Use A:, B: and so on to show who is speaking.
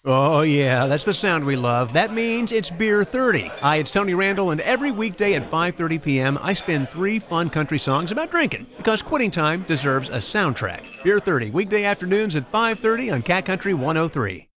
A: Oh, yeah, that's the sound we love. That means it's Beer 30. Hi, it's Tony Randall, and every weekday at 5:30 p.m., I spin 3 fun country songs about drinking, because quitting time deserves a soundtrack. Beer 30, weekday afternoons at 5:30 on Cat Country 103.